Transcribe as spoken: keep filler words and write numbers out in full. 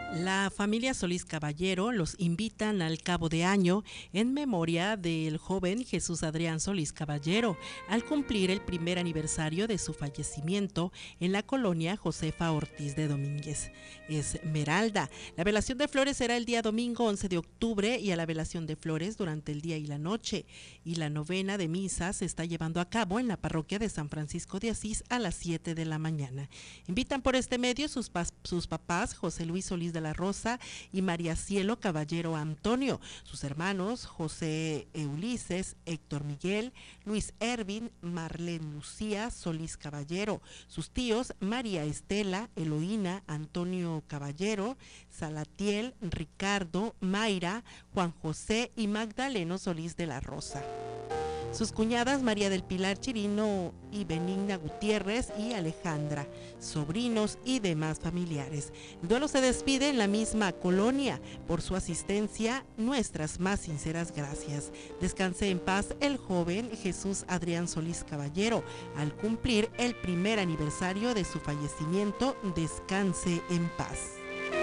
La familia Solís Caballero los invitan al cabo de año en memoria del joven Jesús Adrián Solís Caballero, al cumplir el primer aniversario de su fallecimiento en la colonia Josefa Ortiz de Domínguez, Esmeralda. La velación de flores será el día domingo once de octubre y a la velación de flores durante el día y la noche. Y la novena de misa se está llevando a cabo en la parroquia de San Francisco de Asís a las siete de la mañana. Invitan por este medio sus, sus papás José Luis Solís de la Rosa y María Cielo Caballero Antonio, sus hermanos José Ulises, Héctor Miguel, Luis Ervin, Marlene Lucía Solís Caballero, sus tíos María Estela, Eloína, Antonio Caballero, Salatiel, Ricardo, Mayra, Juan José y Magdaleno Solís de la Rosa. Sus cuñadas María del Pilar Chirino y Benigna Gutiérrez y Alejandra, sobrinos y demás familiares. El duelo se despide en la misma colonia. Por su asistencia, nuestras más sinceras gracias. Descanse en paz el joven Jesús Adrián Solís Caballero. Al cumplir el primer aniversario de su fallecimiento, descanse en paz.